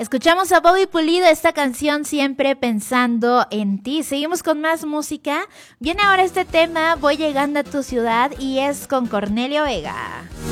Escuchamos a Bobby Pulido, esta canción Siempre Pensando en Ti. Seguimos con más música. Viene ahora este tema, Voy Llegando a Tu Ciudad, y es con Cornelio Vega.